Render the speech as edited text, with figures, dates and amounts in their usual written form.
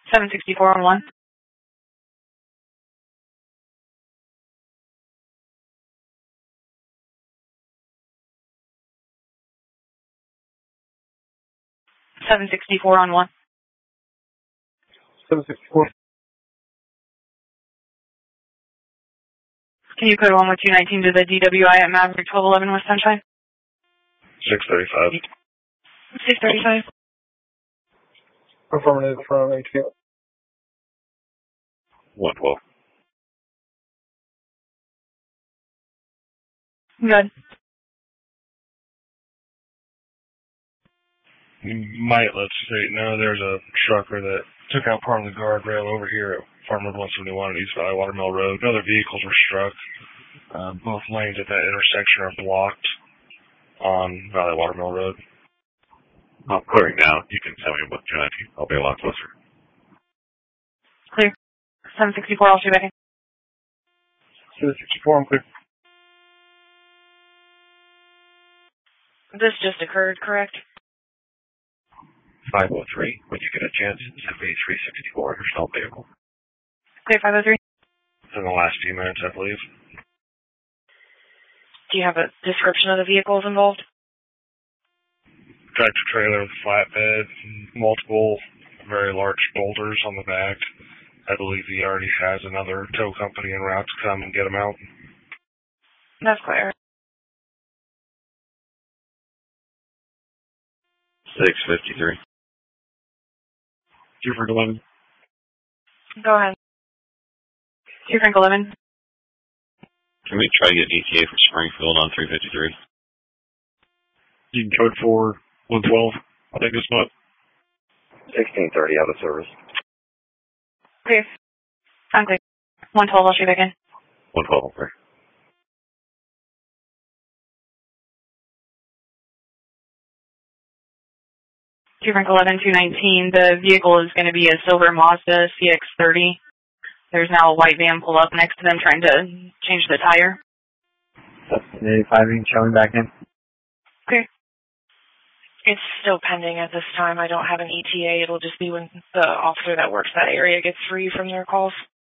764 on 1. $764 on 1. 764. Can you code 11219 to the DWI at Maverick 1211 West Sunshine? 635. 635. Affirmative from HQ. 112. Good. You might let's straight know there's a trucker that took out part of the guardrail over here at Farmer 171 at East Valley Watermill Road. Other vehicles were struck. Both lanes at that intersection are blocked on Valley Watermill Road. I'm clearing now. You can tell me what 219. I'll be a lot closer. Clear. 764, I'll shoot back in. 764, I'm clear. This just occurred, correct? 503. When you get a chance, 7364. Your stall vehicle. Clear 503. In the last few minutes, I believe. Do you have a description of the vehicles involved? Tractor trailer with flatbed, multiple very large boulders on the back. I believe he already has another tow company en route to come and get them out. That's clear. 653. 2 for 11. Go ahead. 2 Frank 11. Can we try to get ETA for Springfield on 353? You can code for 112. I think it's not. 1630 out of service. Clear. I'm clear. 112, I'll shoot back in. 112, okay. 2 Frank 11, 219. The vehicle is going to be a silver Mazda CX-30. There's now a white van pull up next to them trying to change the tire. 85 showing back in. Okay. It's still pending at this time. I don't have an ETA. It'll just be when the officer that works that area gets free from their calls.